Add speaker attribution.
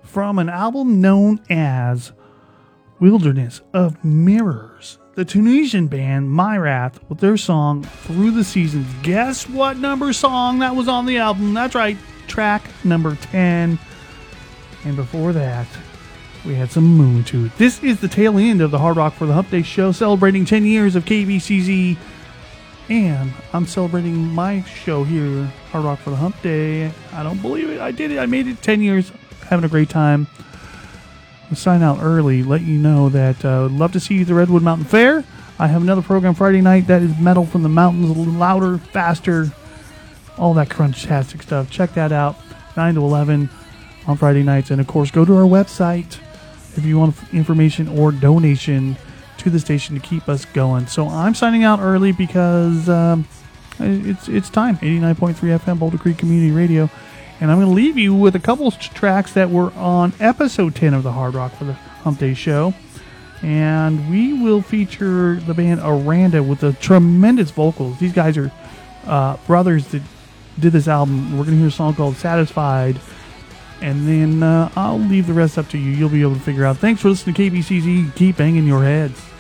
Speaker 1: from an album known as Wilderness of Mirrors. The Tunisian band Myrath with their song Through the Seasons. Guess what number song that was on the album? That's right, track number 10. And before that, we had some Moon Tooth. This is the tail end of the Hard Rock for the Hump Day show, celebrating 10 years of KBCZ. And I'm celebrating my show here, Hard Rock for the Hump Day. I don't believe it. I did it. I made it 10 years. Having a great time. I'll sign out early. Let you know that I'd love to see you at the Redwood Mountain Fair. I have another program Friday night that is metal from the mountains, a little louder, faster, all that crunch-tastic stuff. Check that out, 9 to 11 on Friday nights. And, of course, go to our website if you want information or donation to the station to keep us going. So I'm signing out early because it's time. 89.3 FM, Boulder Creek Community Radio. And I'm going to leave you with a couple tracks that were on episode 10 of the Hard Rock for the Hump Day show. And we will feature the band Aranda with the tremendous vocals. These guys are brothers that did this album. We're going to hear a song called Satisfied. And then I'll leave the rest up to you. You'll be able to figure out. Thanks for listening to KBCZ. Keep banging your heads.